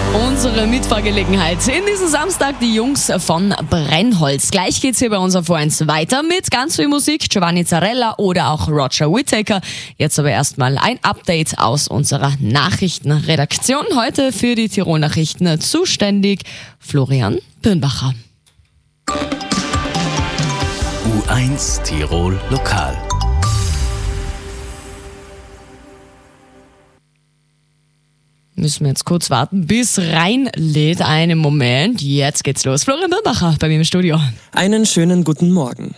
Unsere Mitfahrgelegenheit in diesem Samstag, die Jungs von Brennholz. Gleich geht's hier bei uns auf O1 weiter mit ganz viel Musik, Giovanni Zarella oder auch Roger Whittaker. Jetzt aber erstmal ein Update aus unserer Nachrichtenredaktion. Heute für die Tirol-Nachrichten zuständig Florian Birnbacher. U1 Tirol Lokal. Müssen wir jetzt kurz warten, bis reinlädt. Einen Moment, jetzt geht's los. Florian Birnbacher bei mir im Studio. Einen schönen guten Morgen.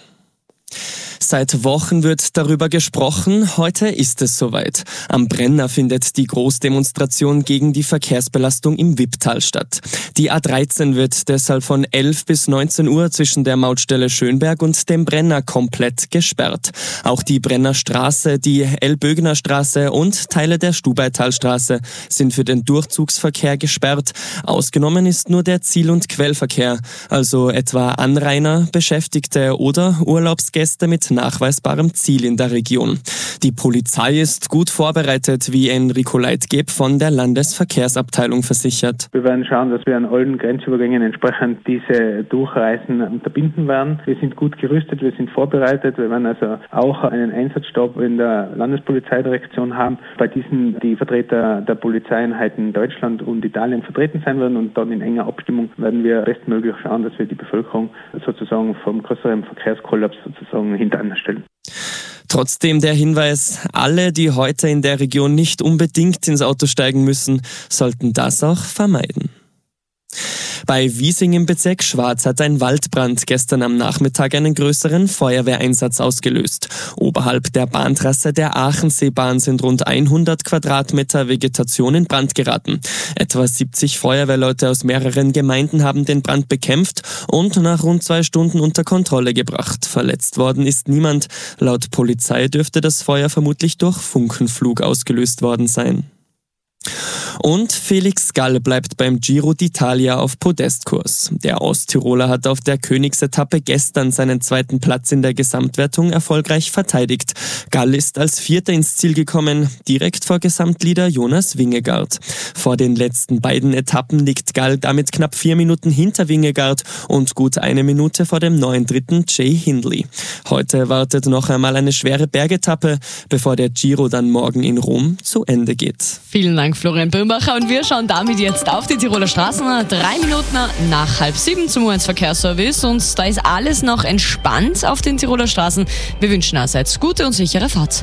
Seit Wochen wird darüber gesprochen, heute ist es soweit. Am Brenner findet die Großdemonstration gegen die Verkehrsbelastung im Wipptal statt. Die A13 wird deshalb von 11 bis 19 Uhr zwischen der Mautstelle Schönberg und dem Brenner komplett gesperrt. Auch die Brenner Straße, die Elbögener Straße und Teile der Stubaitalstraße sind für den Durchzugsverkehr gesperrt. Ausgenommen ist nur der Ziel- und Quellverkehr, also etwa Anrainer, Beschäftigte oder Urlaubsgäste mit nachweisbarem Ziel in der Region. Die Polizei ist gut vorbereitet, wie Enrico Leitgeb von der Landesverkehrsabteilung versichert. Wir werden schauen, dass wir an allen Grenzübergängen entsprechend diese Durchreisen unterbinden werden. Wir sind gut gerüstet, wir sind vorbereitet. Wir werden also auch einen Einsatzstab in der Landespolizeidirektion haben, bei diesen die Vertreter der Polizeieinheiten Deutschland und Italien vertreten sein werden, und dann in enger Abstimmung werden wir bestmöglich schauen, dass wir die Bevölkerung sozusagen vom größeren Verkehrskollaps sozusagen hinter stellen. Trotzdem der Hinweis, alle, die heute in der Region nicht unbedingt ins Auto steigen müssen, sollten das auch vermeiden. Bei Wiesing im Bezirk Schwarz hat ein Waldbrand gestern am Nachmittag einen größeren Feuerwehreinsatz ausgelöst. Oberhalb der Bahntrasse der Aachenseebahn sind rund 100 Quadratmeter Vegetation in Brand geraten. Etwa 70 Feuerwehrleute aus mehreren Gemeinden haben den Brand bekämpft und nach rund 2 Stunden unter Kontrolle gebracht. Verletzt worden ist niemand. Laut Polizei dürfte das Feuer vermutlich durch Funkenflug ausgelöst worden sein. Und Felix Gall bleibt beim Giro d'Italia auf Podestkurs. Der Osttiroler hat auf der Königsetappe gestern seinen 2. Platz in der Gesamtwertung erfolgreich verteidigt. Gall ist als 4. ins Ziel gekommen, direkt vor Gesamtleader Jonas Vingegaard. Vor den letzten beiden Etappen liegt Gall damit knapp 4 Minuten hinter Vingegaard und gut 1 Minute vor dem neuen Dritten Jay Hindley. Heute wartet noch einmal eine schwere Bergetappe, bevor der Giro dann morgen in Rom zu Ende geht. Vielen Dank, Florian Birnbacher. Und wir schauen damit jetzt auf die Tiroler Straßen. 3 Minuten nach 6:30 zum U1 Verkehrsservice. Und da ist alles noch entspannt auf den Tiroler Straßen. Wir wünschen allerseits gute und sichere Fahrt.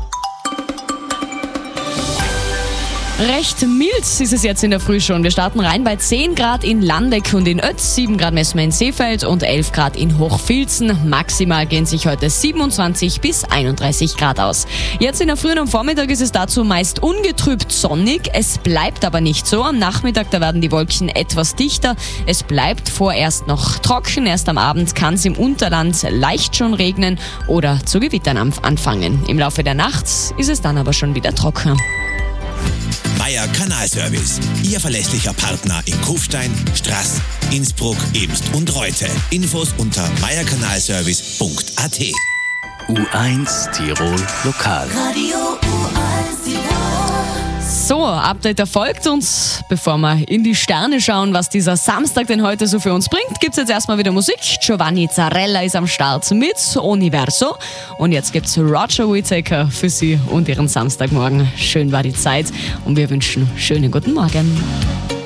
Recht mild ist es jetzt in der Früh schon. Wir starten rein bei 10 Grad in Landeck und in Oetz, 7 Grad messen wir in Seefeld und 11 Grad in Hochfilzen. Maximal gehen sich heute 27 bis 31 Grad aus. Jetzt in der Früh und am Vormittag ist es dazu meist ungetrübt sonnig. Es bleibt aber nicht so. Am Nachmittag, da werden die Wolken etwas dichter. Es bleibt vorerst noch trocken. Erst am Abend kann es im Unterland leicht schon regnen oder zu Gewittern anfangen. Im Laufe der Nacht ist es dann aber schon wieder trocken. Meier Kanalservice, Ihr verlässlicher Partner in Kufstein, Straß, Innsbruck, Emst und Reute. Infos unter meierkanalservice.at. U1 Tirol Lokal. Radio U1 Tirol. So, Update erfolgt, und bevor wir in die Sterne schauen, was dieser Samstag denn heute so für uns bringt, gibt's jetzt erstmal wieder Musik. Giovanni Zarella ist am Start mit Universo, und jetzt gibt's Roger Whittaker für Sie und Ihren Samstagmorgen. Schön war die Zeit und wir wünschen schönen guten Morgen.